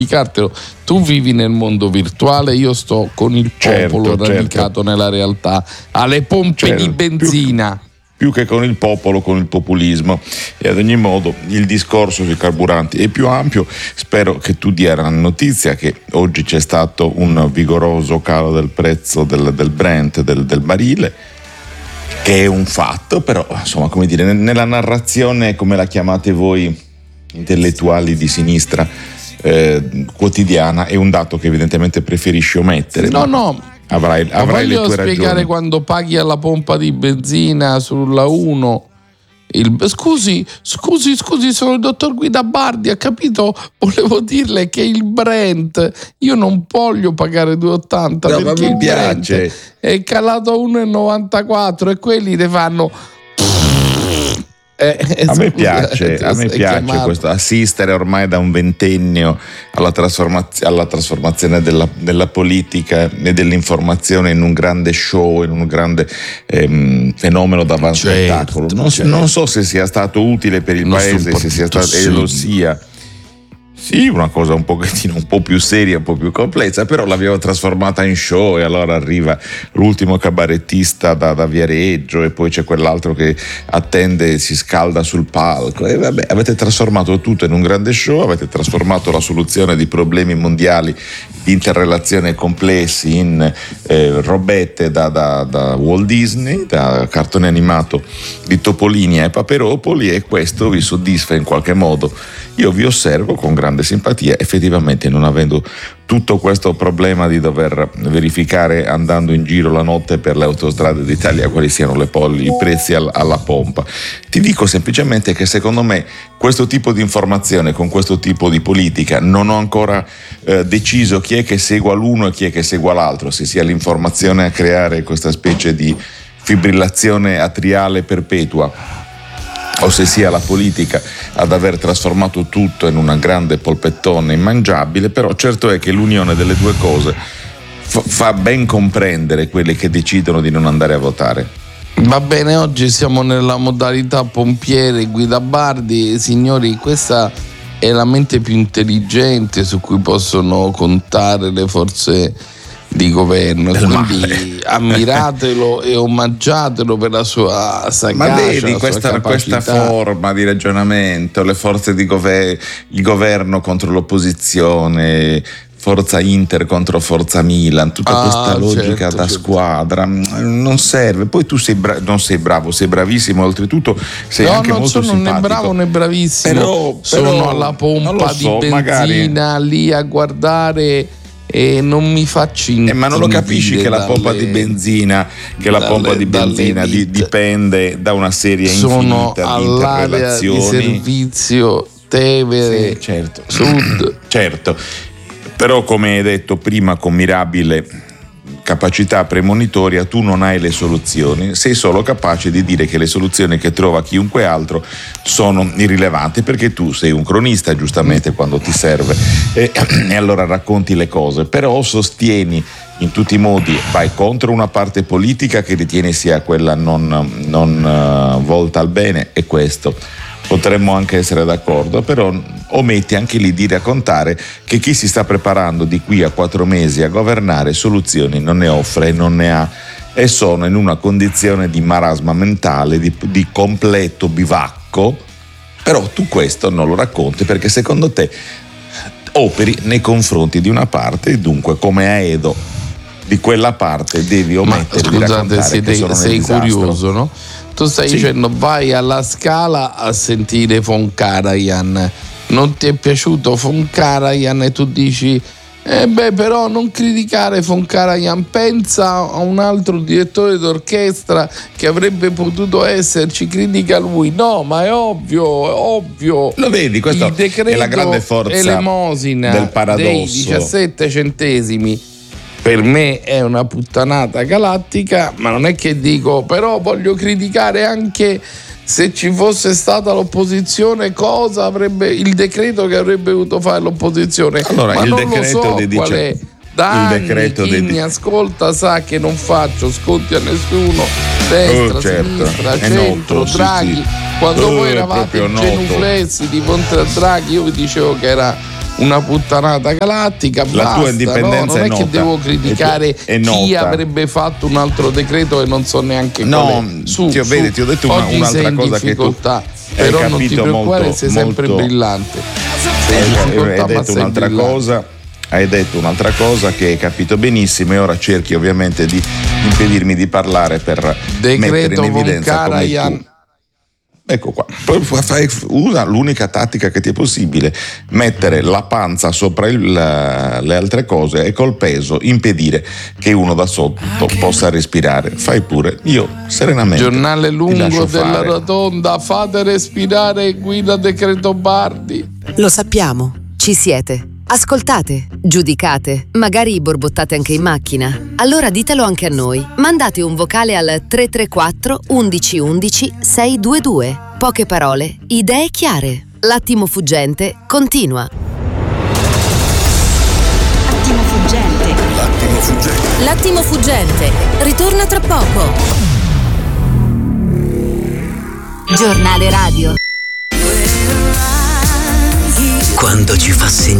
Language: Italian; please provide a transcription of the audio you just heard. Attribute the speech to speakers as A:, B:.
A: Tu vivi nel mondo virtuale, io sto con il popolo radicato nella realtà, alle pompe di benzina.
B: Più che con il popolo, con il populismo. E ad ogni modo il discorso sui carburanti è più ampio. Spero che tu dia la notizia che oggi c'è stato un vigoroso calo del prezzo del Brent, del barile, che è un fatto, però insomma, come dire, nella narrazione, come la chiamate voi intellettuali di sinistra, quotidiana, è un dato che evidentemente preferisci omettere.
A: No.
B: Avrai le tue ragioni.
A: Voglio spiegare quando paghi alla pompa di benzina sulla 1. Scusi, sono il dottor Guidabardi, ha capito? Volevo dirle che il Brent, io non voglio pagare 2,80 perché il Brent è calato a 1,94 e quelli ne fanno.
B: A me piace questo assistere ormai da un ventennio alla trasformazione della politica e dell'informazione in un grande show, in un grande fenomeno d'avanzo spettacolo. Non so se sia stato utile per il paese, se sia stato, e lo sia. Sì, una cosa un pochettino, un po' più seria, un po' più complessa, però l'abbiamo trasformata in show e allora arriva l'ultimo cabarettista da Viareggio e poi c'è quell'altro che attende e si scalda sul palco e vabbè, avete trasformato tutto in un grande show, avete trasformato la soluzione di problemi mondiali di interrelazione complessi in robette da Walt Disney, da cartone animato di Topolini e Paperopoli, e questo vi soddisfa in qualche modo. Io vi osservo con grande simpatia, effettivamente non avendo tutto questo problema di dover verificare andando in giro la notte per le autostrade d'Italia quali siano i prezzi alla pompa. Ti dico semplicemente che secondo me questo tipo di informazione con questo tipo di politica non ho ancora deciso chi è che segua l'uno e chi è che segua l'altro, se sia l'informazione a creare questa specie di fibrillazione atriale perpetua o se sia la politica ad aver trasformato tutto in una grande polpettone immangiabile. Però certo è che l'unione delle due cose fa ben comprendere quelli che decidono di non andare a votare.
A: Va bene, oggi siamo nella modalità pompiere Guidabardi. Signori, questa è la mente più intelligente su cui possono contare le forze di governo, quindi ammiratelo e omaggiatelo per la sua sagacia.
B: Ma vedi
A: questa
B: forma di ragionamento, le forze di il governo contro l'opposizione, Forza Inter contro Forza Milan, tutta questa logica da squadra non serve. Poi tu non sei bravo, sei bravissimo, oltretutto sei anche molto simpatico.
A: Non sono né bravo né bravissimo, sono alla pompa di benzina lì a guardare e non mi faccio
B: ma non lo capisci che la pompa di benzina dipende da una serie infinita di interrelazioni.
A: Di servizio Tevere,
B: sì, certo.
A: Sud.
B: Certo, però come hai detto prima con mirabile capacità premonitoria, tu non hai le soluzioni, sei solo capace di dire che le soluzioni che trova chiunque altro sono irrilevanti, perché tu sei un cronista giustamente quando ti serve e allora racconti le cose, però sostieni in tutti i modi, vai contro una parte politica che ritieni sia quella non volta al bene, e questo potremmo anche essere d'accordo, però ometti anche lì di raccontare che chi si sta preparando di qui a 4 mesi a governare soluzioni non ne offre e non ne ha, e sono in una condizione di marasma mentale, di completo bivacco. Però tu questo non lo racconti perché secondo te operi nei confronti di una parte e dunque come aedo di quella parte devi omettere di raccontare che sono
A: sei curioso, no? Tu stai dicendo vai alla Scala a sentire Von Karajan, non ti è piaciuto Von Karajan e tu dici però non criticare Von Karajan, pensa a un altro direttore d'orchestra che avrebbe potuto esserci, critica lui. No, ma è ovvio.
B: Lo vedi, questa è la grande forza
A: elemosina
B: del paradosso
A: dei 17 centesimi. Per me è una puttanata galattica, ma non è che dico, però voglio criticare anche se ci fosse stata l'opposizione, cosa avrebbe il decreto che avrebbe dovuto fare l'opposizione.
B: Allora,
A: ma
B: il
A: non
B: decreto
A: lo so qual è. Da anni chi mi ascolta sa che non faccio sconti a nessuno, destra, sinistra, centro,
B: noto,
A: Draghi.
B: sì.
A: Quando voi eravate genuflessi di fronte a Draghi, io vi dicevo che era una puttanata galattica.
B: La
A: basta,
B: tua indipendenza
A: non
B: è
A: è
B: nota.
A: che devo criticare chi avrebbe fatto un altro decreto e non so neanche quale.
B: Ti ho detto un'altra cosa che tu
A: però non ti preoccupare, sei sempre brillante.
B: Hai detto un'altra cosa che hai capito benissimo, e ora cerchi ovviamente di impedirmi di parlare per mettere in evidenza come tu. Ecco qua, usa l'unica tattica che ti è possibile: mettere la panza sopra le altre cose e col peso impedire che uno da sotto possa respirare. Fai pure, io serenamente.
A: Giornale lungo della Rotonda, fate respirare Guida Decreto Bardi.
C: Lo sappiamo, ci siete. Ascoltate, giudicate, magari borbottate anche in macchina. Allora ditelo anche a noi. Mandate un vocale al 334 11 11 622. Poche parole, idee chiare. L'attimo fuggente continua.
D: Attimo fuggente.
C: L'attimo fuggente ritorna tra poco.
D: Giornale radio.
E: Quando ci fa sentire